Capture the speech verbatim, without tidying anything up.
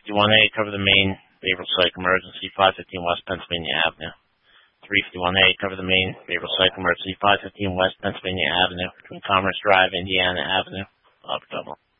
fifty-one A, cover the main behavioral psych emergency, five fifteen West Pennsylvania Avenue. three fifty-one A, cover the main behavioral psych emergency, five fifteen West Pennsylvania Avenue, between Commerce Drive, Indiana Avenue. Up double.